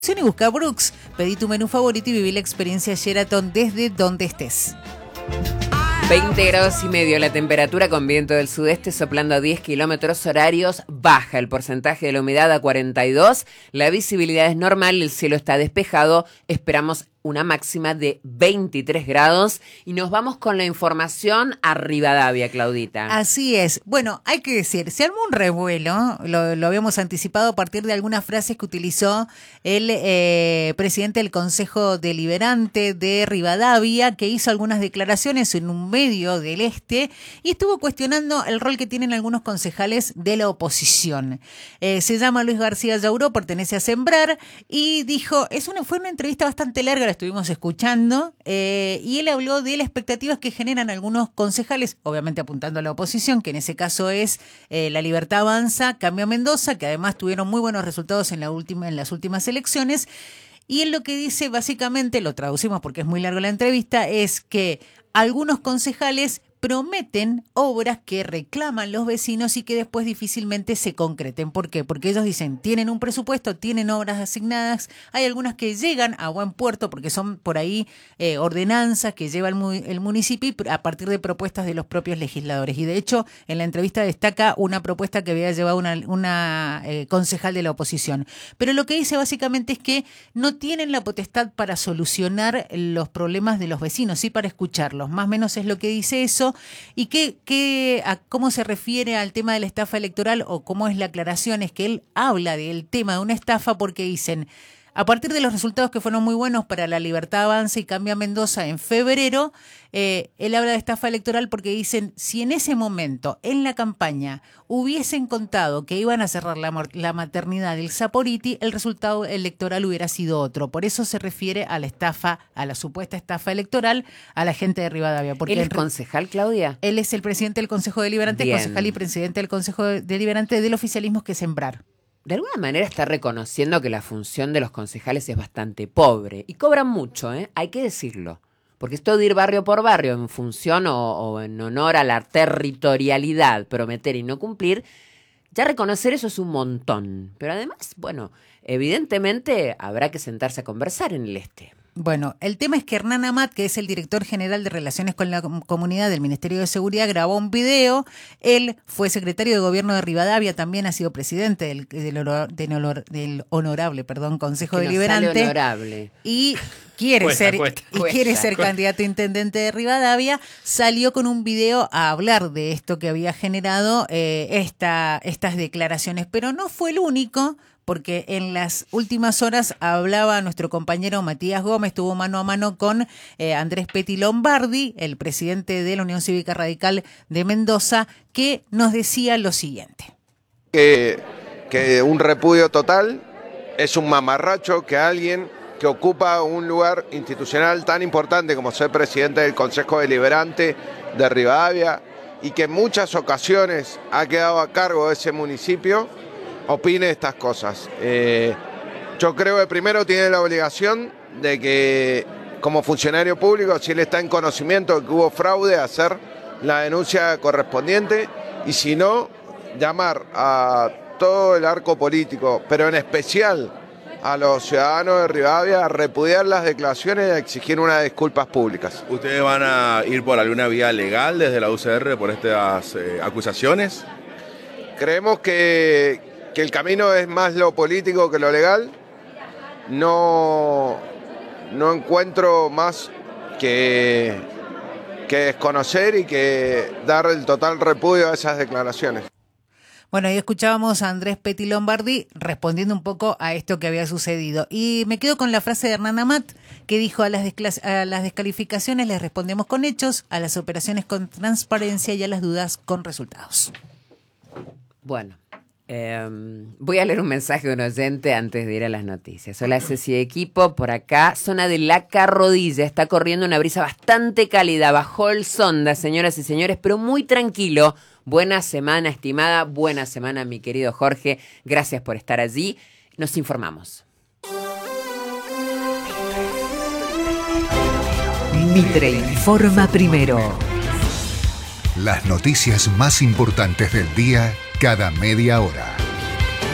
Y busca Brooks, pedí tu menú favorito y viví la experiencia Sheraton desde donde estés. 20 grados y medio la temperatura con viento del sudeste soplando a 10 kilómetros horarios, baja el porcentaje de la humedad a 42, la visibilidad es normal, el cielo está despejado, esperamos una máxima de 23 grados y nos vamos con la información a Rivadavia, Claudita. Así es. Bueno, hay que decir, se armó un revuelo, lo habíamos anticipado a partir de algunas frases que utilizó el presidente del Consejo Deliberante de Rivadavia, que hizo algunas declaraciones en un medio del Este y estuvo cuestionando el rol que tienen algunos concejales de la oposición. Se llama Luis García Yauró, pertenece a Sembrar y dijo, fue una entrevista bastante larga, la estuvimos escuchando, y él habló de las expectativas que generan algunos concejales, obviamente apuntando a la oposición, que en ese caso es La Libertad Avanza, Cambio Mendoza, que además tuvieron muy buenos resultados en las últimas elecciones. Y él lo que dice, básicamente, lo traducimos porque es muy largo la entrevista, es que algunos concejales prometen obras que reclaman los vecinos y que después difícilmente se concreten. ¿Por qué? Porque ellos dicen, tienen un presupuesto, tienen obras asignadas, hay algunas que llegan a buen puerto porque son por ahí ordenanzas que lleva el municipio a partir de propuestas de los propios legisladores. Y de hecho, en la entrevista destaca una propuesta que había llevado una concejal de la oposición. Pero lo que dice básicamente es que no tienen la potestad para solucionar los problemas de los vecinos, sí para escucharlos. Más o menos es lo que dice eso. ¿Y cómo se refiere al tema de la estafa electoral o cómo es la aclaración? Es que él habla del tema de una estafa porque dicen, a partir de los resultados que fueron muy buenos para La Libertad Avanza y Cambia Mendoza en febrero, él habla de estafa electoral porque dicen, si en ese momento, en la campaña, hubiesen contado que iban a cerrar la maternidad del Saporiti, el resultado electoral hubiera sido otro. Por eso se refiere a la estafa, a la supuesta estafa electoral, a la gente de Rivadavia. Porque ¿Él es concejal, Claudia? Él es el presidente del Consejo Deliberante, concejal y presidente del Consejo Deliberante del oficialismo, que es Sembrar. De alguna manera está reconociendo que la función de los concejales es bastante pobre. Y cobran mucho, hay que decirlo. Porque esto de ir barrio por barrio en función o en honor a la territorialidad, prometer y no cumplir, ya reconocer eso es un montón. Pero además, bueno, evidentemente habrá que sentarse a conversar en el Este. Bueno, el tema es que Hernán Amat, que es el director general de Relaciones con la Comunidad del Ministerio de Seguridad, grabó un video. Él fue secretario de Gobierno de Rivadavia, también ha sido presidente del honorable Consejo Deliberante. Honorable. Y quiere ser candidato a intendente de Rivadavia. Salió con un video a hablar de esto que había generado estas declaraciones, pero no fue el único. Porque en las últimas horas hablaba nuestro compañero Matías Gómez, estuvo mano a mano con Andrés Peti Lombardi, el presidente de la Unión Cívica Radical de Mendoza, que nos decía lo siguiente. Que un repudio total, es un mamarracho que alguien que ocupa un lugar institucional tan importante como ser presidente del Consejo Deliberante de Rivadavia y que en muchas ocasiones ha quedado a cargo de ese municipio, opine estas cosas. Yo creo que primero tiene la obligación de que, como funcionario público, si él está en conocimiento de que hubo fraude, hacer la denuncia correspondiente y si no, llamar a todo el arco político, pero en especial a los ciudadanos de Rivadavia, a repudiar las declaraciones y a exigir unas disculpas públicas. ¿Ustedes van a ir por alguna vía legal desde la UCR por estas acusaciones? Creemos que el camino es más lo político que lo legal. No encuentro más que desconocer y que dar el total repudio a esas declaraciones. Bueno, ahí escuchábamos a Andrés Peti Lombardi respondiendo un poco a esto que había sucedido. Y me quedo con la frase de Hernán Amat, que dijo, a las descalificaciones les respondemos con hechos, a las operaciones con transparencia y a las dudas con resultados. Bueno. Voy a leer un mensaje de un oyente antes de ir a las noticias. Hola Ceci de equipo, por acá, zona de La Carrodilla, está corriendo una brisa bastante cálida, bajó el sonda, señoras y señores, pero muy tranquilo. Buena semana, estimada, buena semana, mi querido Jorge, gracias por estar allí, nos informamos. Mitre informa primero. Las noticias más importantes del día cada media hora.